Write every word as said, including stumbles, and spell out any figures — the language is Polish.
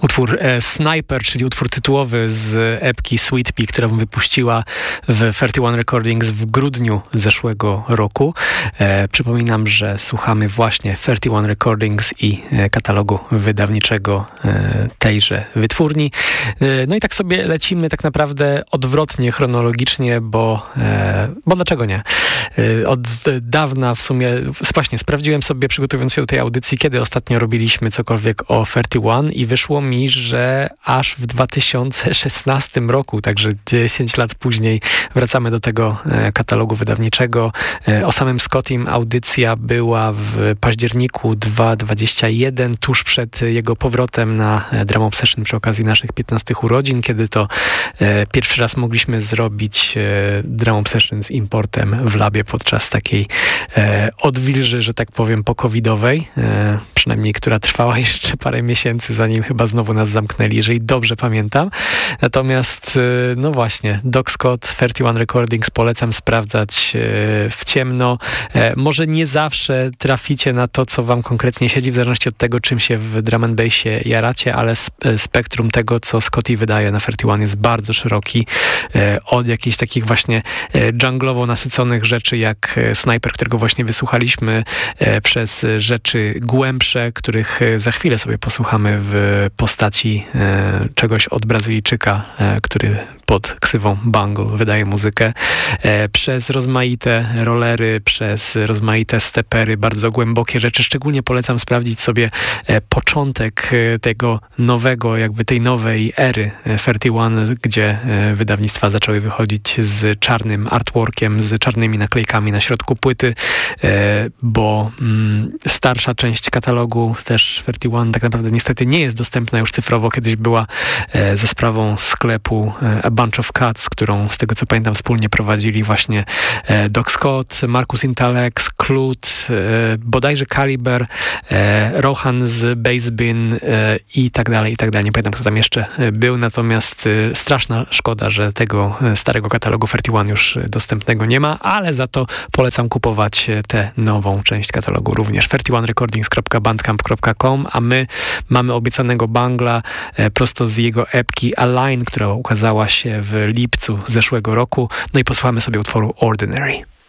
Utwór e, Sniper, czyli utwór tytułowy z epki Sweet Pea, którą wypuściła w trzydzieści jeden Recordings w grudniu zeszłego roku. E, przypominam, że słuchamy właśnie trzydzieści jeden Recordings i e, katalogu wydawniczego e, tejże wytwórni. E, no i tak sobie lecimy tak naprawdę odwrotnie, chronologicznie, bo, e, bo dlaczego nie? E, od dawna w sumie, właśnie sprawdziłem sobie, przygotowując się do tej audycji, kiedy ostatnio robiliśmy cokolwiek o trzydzieści jeden i wyszło mi, że aż w dwa tysiące szesnastym roku, także dziesięć lat później, wracamy do tego e, katalogu wydawniczego. E, o samym Scottim audycja była w październiku dwa tysiące dwudziestym pierwszym, tuż przed jego powrotem na e, Drum Obsession przy okazji naszych piętnastych urodzin, kiedy to e, pierwszy raz mogliśmy zrobić e, Drum Obsession z importem w labie podczas takiej e, odwilży, że tak powiem, po-covidowej, e, przynajmniej która trwała jeszcze parę miesięcy, zanim chyba znowu nas zamknęli, jeżeli dobrze pamiętam. Natomiast, no właśnie, Doc Scott, trzydzieści jeden Recordings, polecam sprawdzać w ciemno. Może nie zawsze traficie na to, co wam konkretnie siedzi, w zależności od tego, czym się w drum and bassie jaracie, ale spektrum tego, co Scotty wydaje na trzydzieści jeden jest bardzo szeroki. Od jakichś takich właśnie dżunglowo nasyconych rzeczy, jak Sniper, którego właśnie wysłuchaliśmy, przez rzeczy głębsze, których za chwilę sobie posłuchamy w postaci e, czegoś od Brazylijczyka, e, który pod ksywą Bungle wydaje muzykę, e, przez rozmaite rollery, przez rozmaite stepery, bardzo głębokie rzeczy. Szczególnie polecam sprawdzić sobie e, początek e, tego nowego, jakby tej nowej ery e, trzydzieści jeden, gdzie e, wydawnictwa zaczęły wychodzić z czarnym artworkiem, z czarnymi naklejkami na środku płyty, e, bo mm, starsza część katalogu też trzydzieści jeden tak naprawdę niestety nie jest dostępna już cyfrowo. Kiedyś była e, za sprawą sklepu e, A Bunch of Cats, którą z tego co pamiętam wspólnie prowadzili właśnie e, Doc Scott, Marcus Intalex, Klut, e, bodajże Caliber, e, Rohan z Basebin e, i tak dalej, i tak dalej. Nie pamiętam, kto tam jeszcze był, natomiast e, straszna szkoda, że tego e, starego katalogu trzydzieści jeden już dostępnego nie ma, ale za to polecam kupować tę nową część katalogu również. trzydzieści jeden recordings kropka bandcamp kropka com, a my mamy obiecanego bangla e, prosto z jego epki Align, która ukazała się w lipcu zeszłego roku. No i posłuchamy sobie utworu Ordinary.